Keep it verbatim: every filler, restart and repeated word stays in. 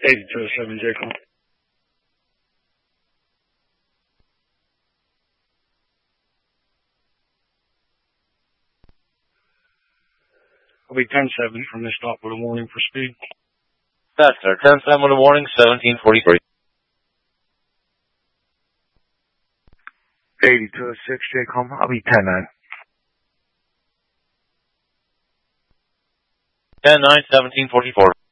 eighty-two oh seven, J COM. I'll be ten seven from this stop with a warning for speed. That's sir. ten seven with a warning, seventeen forty-three. eighty-two oh six, J COM. I'll be ten nine. ten nine, seventeen forty-four.